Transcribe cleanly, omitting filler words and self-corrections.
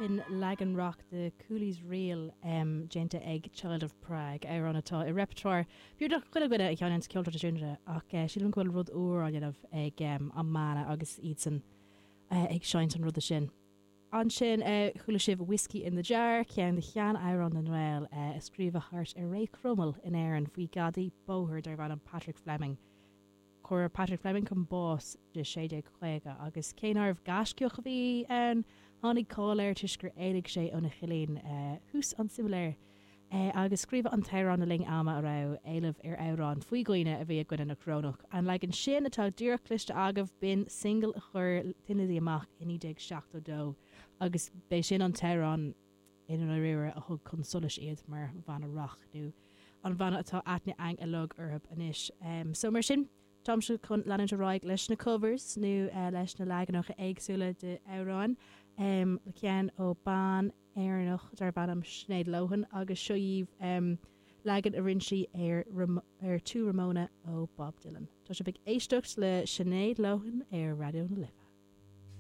bin Lagan Rock de Coolies Real Jenta Egg Child of Prague ar an atá I repertoire bhíor do chuile goine ag cheann ceoltarisiúnre ach sílan goil rud uair anamh ag an mána agus iad san ag seint an rud a sin. An sin chula sibh whisky in the jar cean de chean éireann an Noel scríomh hart ar ré crummel in éireann faoi gadaí bóthir dar bhan an Patrick Fleming. Chor Patrick Fleming chun bás de 16 agus céanarbh gasceoch a bhí an tháinig cáir tuisgur éigh sé óna chilín hús an similéir agus scríomh an teirán na ling ama a rah éileh ar árán faoi gcuoine a bhí a gcuine na crónach. An le an sin atá dúr cliste agah bin single a chur tinadí amach iní déag 72 agus bé sin an teirán inan a riire a thug chun solas iad mar bhana rach nó an bhana atá aithne ang a lug orb anis. So mar sin, Tom se chun lean ráig leis na covers nó leis na leganach a éagsúla de árán le cean ó ban éarnach dar bannam Sinead Lohan agus seoíomh legan a rinsí ar tú Ramona ó Bob Dylan. Tá se big éisteach le Sinead Lohan ar Radio na Lifa.